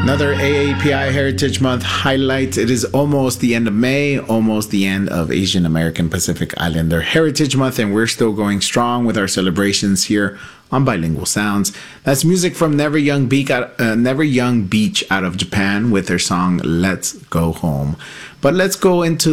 Another AAPI Heritage Month highlights. It is almost the end of May, almost the end of Asian American Pacific Islander Heritage Month, and we're still going strong with our celebrations here on Bilingual Sounds. That's music from Never Young Beach out of Japan with their song Let's Go Home. But let's go into